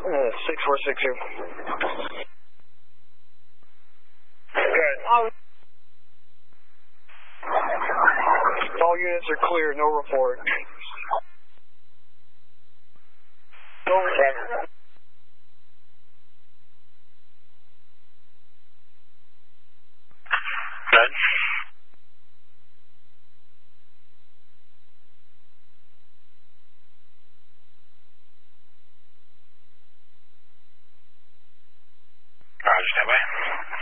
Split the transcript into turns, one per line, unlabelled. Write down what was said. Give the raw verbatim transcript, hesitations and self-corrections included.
Uh, six four six two. Good. All units are clear, no report. Over ten.
Good. Roger, stand by.